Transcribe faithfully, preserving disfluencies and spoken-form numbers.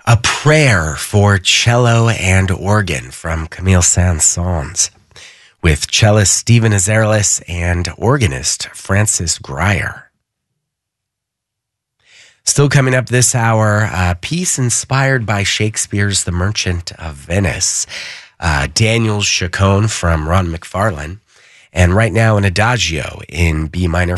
A Prayer for Cello and Organ from Camille Saint-Saëns, with cellist Stephen Azarelis and organist Francis Grier. Still coming up this hour, a piece inspired by Shakespeare's The Merchant of Venice, uh, Daniel Chacon from Ron McFarlane, and right now an adagio in B minor